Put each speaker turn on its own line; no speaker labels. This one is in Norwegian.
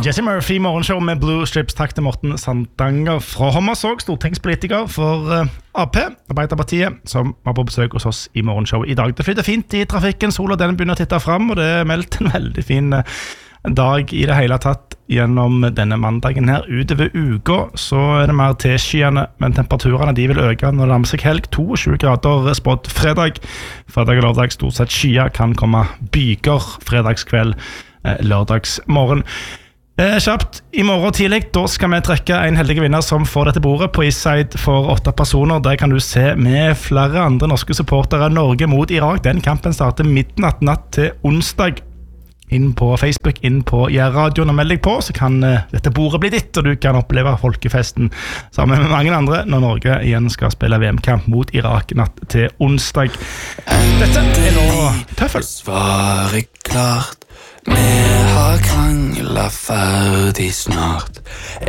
Jesse Murphy, morgenshow med Blue Strips. Takk til Morten Sandanger fra Hommersåk, stortingspolitiker for AP, Arbeiderpartiet, som var på besøk hos oss i morgenshow i dag. Det flytter fint i trafikken, sola den begynner å titte frem, og det meldt en veldig fin dag i det hele tatt gjennom denne mandagen her. Utover uka så det mer tilskyende, men temperaturene de vil øke når det nærmer seg helg. 22 grader spådd fredag og lørdag, stort sett skyer, kan komme byger fredagskveld, lørdagsmorgen. Kjapt, i morgen tidlig, da skal vi trekke en heldig vinner som får dette bordet på Eastside for 8 personer. Der kan du se med flere andre norske supportere. Norge mot Irak, den kampen starter midnatt natt til onsdag. Inn på Facebook, inn på radioen og meld deg på, så kan dette bordet bli ditt, og du kan oppleve folkefesten sammen med mange andre når Norge igjen skal spille VM-kamp mot Irak natt til onsdag. Dette nå Tøffel.
Svaret klart, vi har kranglet ferdig snart.